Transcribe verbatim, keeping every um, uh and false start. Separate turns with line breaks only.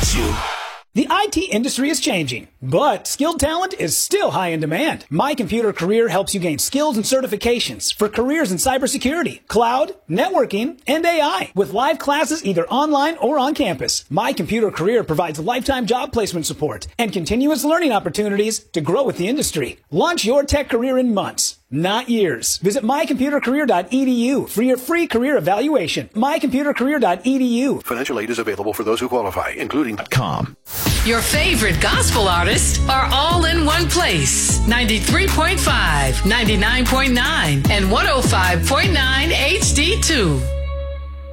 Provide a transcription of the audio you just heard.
got you.
The I T industry is changing, but skilled talent is still high in demand. My Computer Career helps you gain skills and certifications for careers in cybersecurity, cloud, networking, and A I. With live classes either online or on campus, My Computer Career provides lifetime job placement support and continuous learning opportunities to grow with the industry. Launch your tech career in months, not years. Visit my computer career dot e d u for your free career evaluation. my computer career dot e d u.
Financial aid is available for those who qualify, including .com.
Your favorite gospel artists are all in one place. ninety-three point five, ninety-nine point nine, and one oh five point nine H D two.